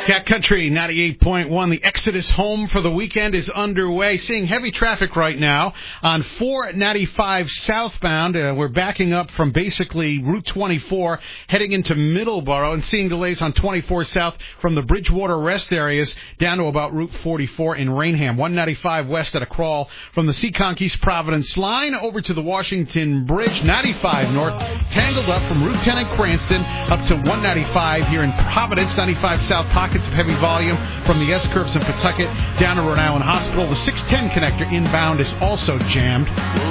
Cat Country 98.1. The exodus home for the weekend is underway. Seeing heavy traffic right now on 495 southbound. We're backing up from basically Route 24 heading into Middleborough and seeing delays on 24 south from the Bridgewater rest areas down to about Route 44 in Rainham. 195 west at a crawl from the Seekonk East Providence line over to the Washington Bridge. 95 north tangled up from Route 10 in Cranston up to 195 here in Providence. 95 south pockets of heavy volume from the S-curves in Pawtucket down to Rhode Island Hospital. The 610 connector inbound is also jammed.